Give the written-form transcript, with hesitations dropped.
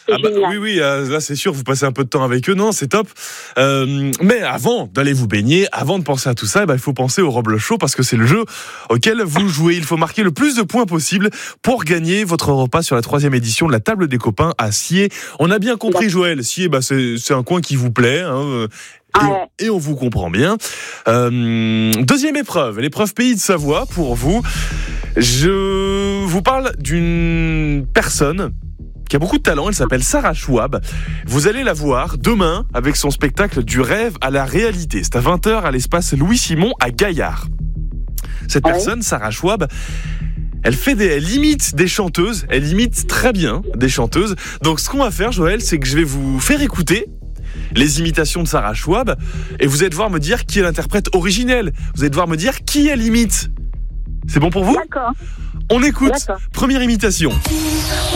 Oui, oui, là c'est sûr, vous passez un peu de temps avec eux, non, c'est top. Mais avant d'aller vous baigner, avant de penser à tout ça, il faut penser au Roble Show parce que c'est le jeu auquel vous jouez. Il faut marquer le plus de points possible pour gagner votre repas sur la 3e édition de la table des copains à Sciez. On a bien compris, Joël, Sciez, c'est un coin qui vous plaît, hein, et on vous comprend bien. Deuxième épreuve, l'épreuve Pays de Savoie pour vous. Je vous parle d'une personne qui a beaucoup de talent, elle s'appelle Sarah Schwab. Vous allez la voir demain avec son spectacle Du rêve à la réalité. C'est à 20h à l'espace Louis-Simon à Gaillard. Cette personne, Sarah Schwab, elle imite des chanteuses, elle imite très bien des chanteuses. Donc ce qu'on va faire, Joël, c'est que je vais vous faire écouter les imitations de Sarah Schwab et vous allez devoir me dire qui est l'interprète originel. Vous allez devoir me dire qui elle imite. C'est bon pour vous ? D'accord. On écoute. D'accord. Première imitation.